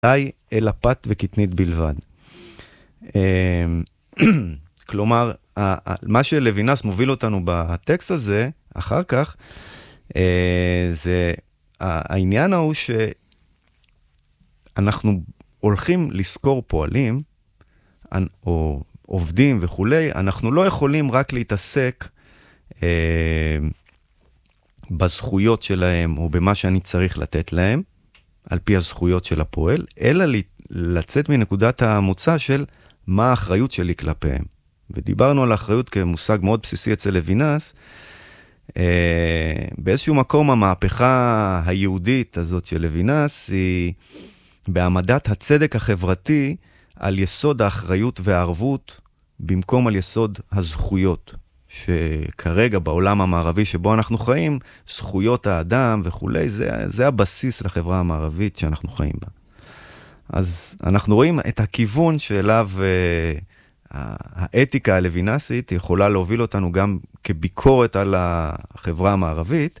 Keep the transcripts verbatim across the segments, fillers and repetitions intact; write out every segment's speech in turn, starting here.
די אלא פת וקטנית בלבד. כלומר, מה שלוינס מוביל אותנו בטקסט הזה, אחר כך, זה העניין הוא שאנחנו הולכים לזכור פועלים, או עובדים וכולי, אנחנו לא יכולים רק להתעסק בזכויות שלהם, או במה שאני צריך לתת להם, על פי הזכויות של הפועל, אלא לצאת מנקודת המוצא של מה האחריות שלי כלפיהם. ודיברנו על האחריות כמושג מאוד בסיסי אצל לוינס, באיזשהו מקום המהפכה היהודית הזאת של לוינס, היא בעמדת הצדק החברתי על יסוד האחריות והערבות, במקום על יסוד הזכויות. שכרגע בעולם המערבי שבו אנחנו חיים, זכויות האדם וכולי, זה, זה הבסיס לחברה המערבית שאנחנו חיים בה. אז אנחנו רואים את הכיוון שאליו אה, האתיקה הלוינסית יכולה להוביל אותנו גם כביקורת על החברה המערבית,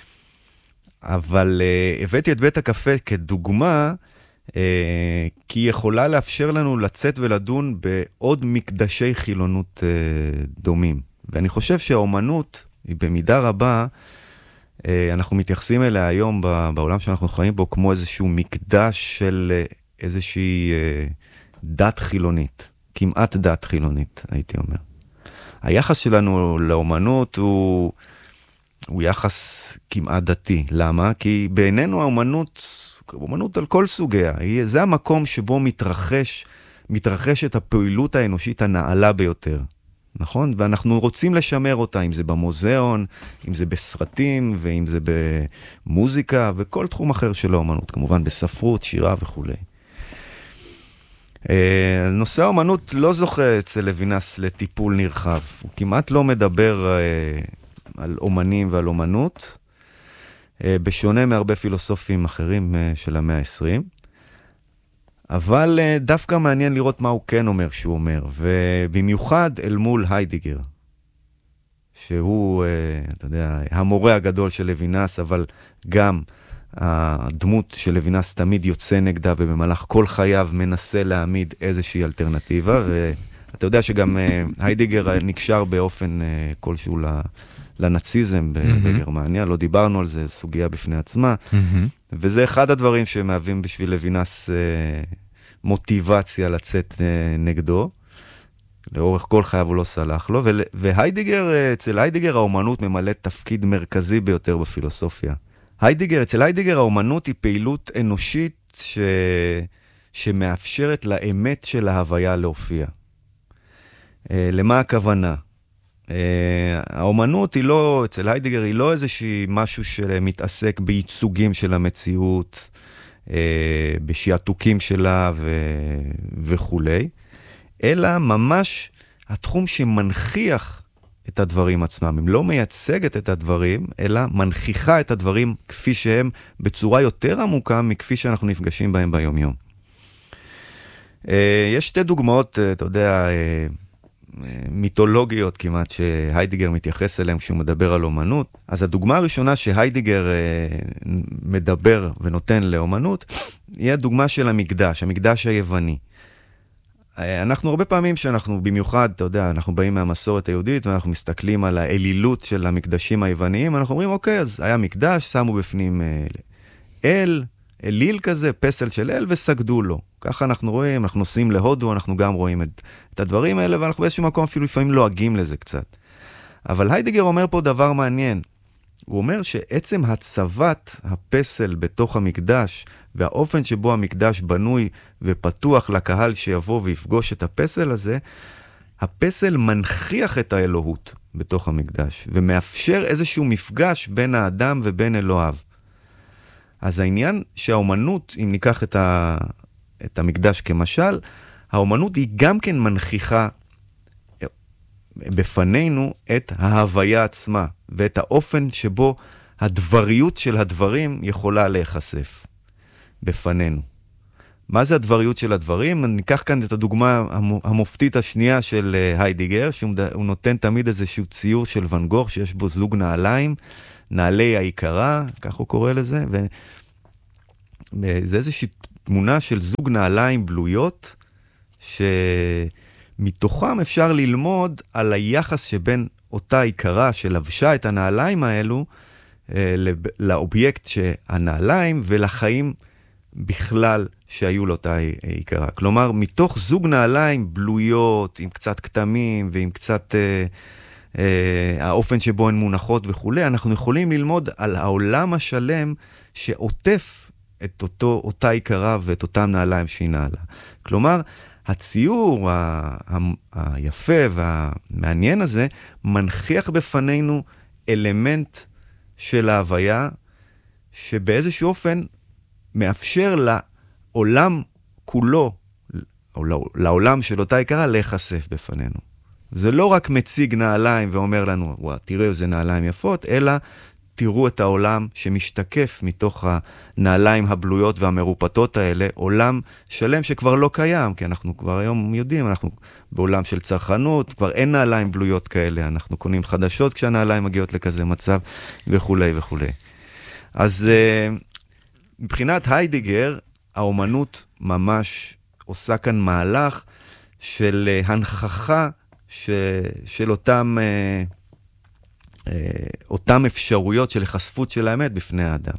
אבל אה, הבאתי את בית הקפה כדוגמה, אה, כי היא יכולה לאפשר לנו לצאת ולדון בעוד מקדשי חילונות אה, דומים. ואני חושב שהאומנות היא במידה רבה, אנחנו מתייחסים אליה היום בעולם שאנחנו חיים בו, כמו איזשהו מקדש של איזושהי דת חילונית, כמעט דת חילונית, הייתי אומר. היחס שלנו לאומנות הוא, הוא יחס כמעט דתי. למה? כי בעינינו האומנות, האומנות על כל סוגיה, זה המקום שבו מתרחש, מתרחשת הפעילות האנושית הנעלה ביותר. נכון? ואנחנו רוצים לשמר אותה, אם זה במוזיאון, אם זה בסרטים, ואם זה במוזיקה, וכל תחום אחר של האומנות, כמובן בספרות, שירה וכו'. נושא האומנות לא זוכה אצל לוינס לטיפול נרחב. הוא כמעט לא מדבר על אומנים ועל אומנות, בשונה מהרבה פילוסופים אחרים של המאה ה-עשרים. אבל דווקא מעניין לראות מה הוא כן אומר שהוא אומר, ובמיוחד אל מול היידיגר, שהוא, אתה יודע, המורה הגדול של לוינס, אבל גם הדמות של לוינס תמיד יוצא נגדה, ובמהלך כל חייו מנסה להעמיד איזושהי אלטרנטיבה, ואתה יודע שגם היידיגר נקשר באופן כלשהו לנאציזם בגרמניה, לא דיברנו על זה, סוגיה בפני עצמה, וזה אחד הדברים שמהווים בשביל לוינס מוטיבציה לצאת נגדו, לאורך כל חייו הוא לא סלח לו, והיידיגר, אצל היידיגר האומנות ממלאת תפקיד מרכזי ביותר בפילוסופיה. היידיגר, אצל היידיגר האומנות היא פעילות אנושית ש... שמאפשרת לאמת של ההוויה להופיע. למה הכוונה? האומנות היא לא, אצל היידיגר היא לא איזושהי משהו שמתעסק בייצוגים של המציאות, בשיעתוקים שלה ו... וכו', אלא ממש התחום שמנחיח את הדברים עצמם. היא לא מייצגת את הדברים, אלא מנחיחה את הדברים כפי שהם בצורה יותר עמוקה מכפי שאנחנו נפגשים בהם ביום יום. יש שתי דוגמאות, אתה יודע, מיתולוגיות כמעט שהיידיגר מתייחס אליהם כשהוא מדבר על אומנות. אז הדוגמה הראשונה שהיידיגר מדבר ונותן לאומנות, היא הדוגמה של המקדש, המקדש היווני. אנחנו הרבה פעמים שאנחנו במיוחד, אתה יודע, אנחנו באים מהמסורת היהודית ואנחנו מסתכלים על האלילות של המקדשים היווניים, אנחנו אומרים, אוקיי, אז היה מקדש, שמו בפנים אל, אליל כזה, פסל של אל, וסגדו לו. ככה אנחנו רואים, אנחנו נוסעים להודו, אנחנו גם רואים את, את הדברים האלה, ואנחנו באיזשהו מקום אפילו לפעמים לועגים לזה קצת. אבל היידיגר אומר פה דבר מעניין. הוא אומר שעצם הצבת הפסל בתוך המקדש, והאופן שבו המקדש בנוי ופתוח לקהל שיבוא ויפגוש את הפסל הזה, הפסל מנחיח את האלוהות בתוך המקדש, ומאפשר איזשהו מפגש בין האדם ובין אלוהיו. אז העניין שהאומנות, אם ניקח את, ה, את המקדש כמשל, האומנות היא גם כן מנחיחה בפנינו את ההוויה עצמה, ואת האופן שבו הדבריות של הדברים יכולה להיחשף בפנינו. מה זה הדבריות של הדברים? ניקח כאן את הדוגמה המופתית השנייה של היידיגר, שהוא נותן תמיד איזשהו ציור של ואן גוך, שיש בו זוג נעליים, נעלי העיקרה, כך הוא קורא לזה, וזה איזושהי תמונה של זוג נעליים בלויות, שמתוכם אפשר ללמוד על היחס שבין אותה עיקרה שלבשה את הנעליים האלו, לאובייקט שהנעליים ולחיים בכלל שהיו לאותה עיקרה. כלומר, מתוך זוג נעליים בלויות, עם קצת כתמים ועם קצת אה, אה, האופן שבו הן מונחות וכו', אנחנו יכולים ללמוד על העולם השלם שעוטף את אותו, אותה עיקרה ואת אותם נעליים שהיא נעלה. כלומר, הציור ה- ה- היפה והמעניין הזה מנחיח בפנינו אלמנט של ההוויה, שבאיזשהו אופן מאפשר לעולם כולו, או לעולם של אותה עיקרה, להיחשף בפנינו. זה לא רק מציג נעליים ואומר לנו, וואה, תראו איזה נעליים יפות, אלא תראו את העולם שמשתקף מתוך הנעליים הבלויות והמרופטות האלה, עולם שלם שכבר לא קיים, כי אנחנו כבר היום יודעים, אנחנו בעולם של צרכנות, כבר אין נעליים בלויות כאלה, אנחנו קונים חדשות כשהנעליים מגיעות לכזה מצב וכו' וכו'. אז מבחינת היידיגר, האומנות ממש עושה כאן מהלך של הנכחה ש, של אותם, אה, אה, אותם אפשרויות של החשפות של האמת בפני האדם.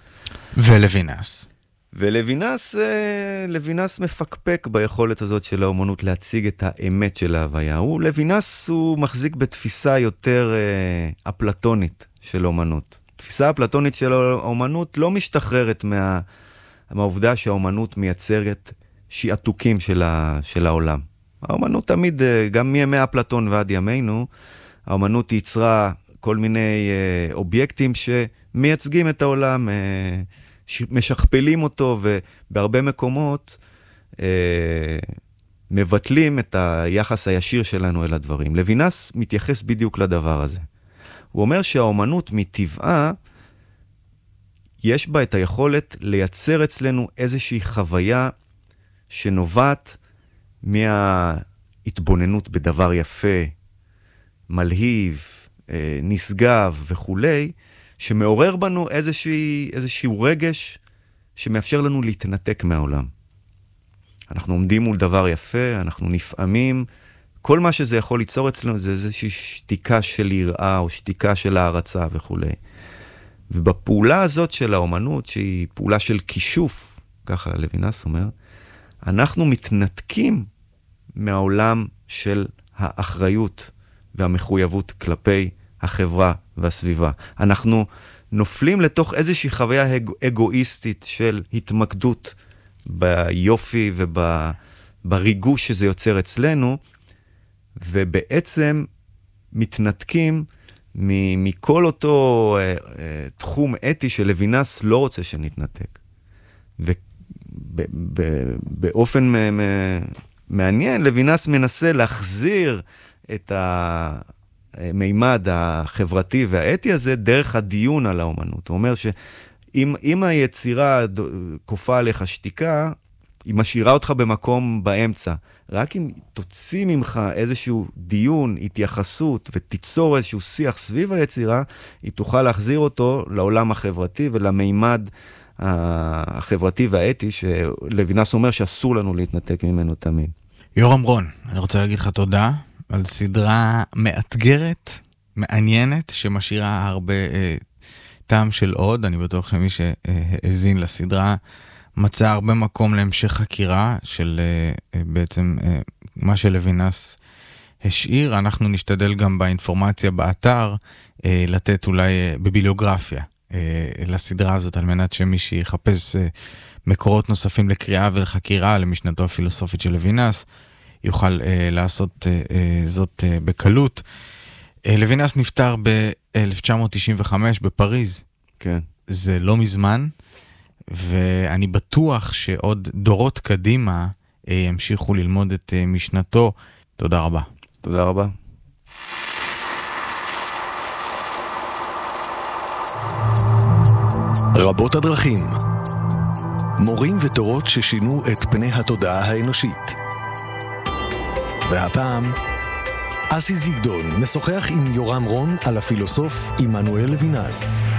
ולוינס? ולוינס, אה, לוינס מפקפק ביכולת הזאת של האומנות להציג את האמת של ההוויה. הוא, לוינס הוא מחזיק בתפיסה יותר אה, אפלטונית של אומנות. תפיסה אפלטונית של האומנות לא משתחררת מה, מהעובדה שהאומנות מייצרת שעתוקים של, ה, של העולם. האומנות תמיד, גם מימי אפלטון ועד ימינו, האומנות יצרה כל מיני אה, אובייקטים שמייצגים את העולם, אה, משכפלים אותו, ובהרבה מקומות אה, מבטלים את היחס הישיר שלנו אל הדברים. לוינס מתייחס בדיוק לדבר הזה. הוא אומר שהאומנות מטבעה, יש בה את היכולת לייצר אצלנו איזושהי חוויה שנובעת מההתבוננות בדבר יפה, מלהיב, נשגב וכו', שמעורר בנו איזושהי, איזשהו רגש שמאפשר לנו להתנתק מהעולם. אנחנו עומדים מול דבר יפה, אנחנו נפעמים, כל מה שזה יכול ליצור אצלנו זה איזושהי שתיקה של יראה או שתיקה של הערצה וכו'. ובפעולה הזאת של האומנות, שהיא פעולה של כישוף, ככה לוינס אומר, אנחנו מתנתקים מהעולם של האחריות והמחויבות כלפי החברה והסביבה. אנחנו נופלים לתוך איזושהי חוויה אג... אגואיסטית של התמקדות ביופי ובריגוש שזה יוצר אצלנו, ובעצם מתנתקים מ... מכל אותו אה, אה, תחום אתי שלוינס לא רוצה שנתנתק. ובאופן מ... מ... מעניין, לוינס מנסה להחזיר את המימד החברתי והאתי הזה דרך הדיון על האומנות. הוא אומר שאם אם היצירה כופה עליך שתיקה, היא משאירה אותך במקום באמצע. רק אם תוציא ממך איזשהו דיון, התייחסות, ותיצור איזשהו שיח סביב היצירה, היא תוכל להחזיר אותו לעולם החברתי ולמימד החברתי והאתי, שלוינס אומר שאסור לנו להתנתק ממנו תמיד. יורם רון, אני רוצה להגיד לך תודה על סדרה מאתגרת, מעניינת, שמשאירה הרבה אה, טעם של עוד. אני בטוח שמי שהאזין לסדרה מצא הרבה מקום להמשך חקירה של אה, בעצם אה, מה שלוינס השאיר. אנחנו נשתדל גם באינפורמציה באתר אה, לתת אולי אה, בביליוגרפיה אה, לסדרה הזאת, על מנת שמי שיחפש אה, מקורות נוספים לקריאה ולחקירה למשנתו הפילוסופית של לוינס, יוכל אה, לעשות אה, אה, זאת אה, בקלות. אה, לוינס נפטר ב-אלף תשע מאות תשעים וחמש בפריז. כן. זה לא מזמן, ואני בטוח שעוד דורות קדימה אה, ימשיכו ללמוד את אה, משנתו. תודה רבה. תודה רבה. רבות הדרכים. מורים ותורות ששינו את פני התודעה האנושית. והפעם, אסי זיגדון משוחח עם יורם רון על הפילוסוף עמנואל לוינס.